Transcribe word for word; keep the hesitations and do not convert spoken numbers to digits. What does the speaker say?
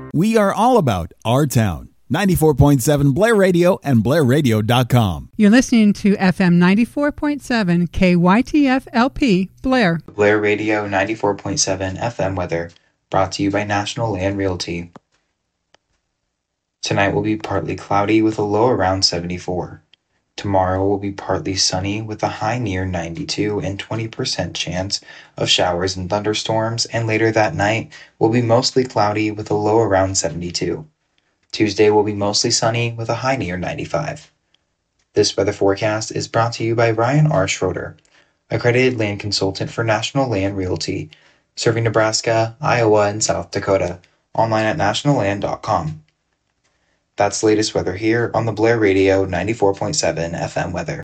We are all about our town. ninety-four point seven Blair Radio and blair radio dot com. You're listening to F M ninety-four point seven K Y T F L P, Blair. Blair Radio ninety-four point seven F M weather, brought to you by National Land Realty. Tonight will be partly cloudy with a low around seventy-four. Tomorrow will be partly sunny with a high near ninety-two and twenty percent chance of showers and thunderstorms, and later that night will be mostly cloudy with a low around seventy-two. Tuesday will be mostly sunny with a high near ninety-five. This weather forecast is brought to you by Ryan R. Schroeder, accredited land consultant for National Land Realty, serving Nebraska, Iowa, and South Dakota, online at national land dot com. That's the latest weather here on the Blair Radio ninety-four point seven F M weather.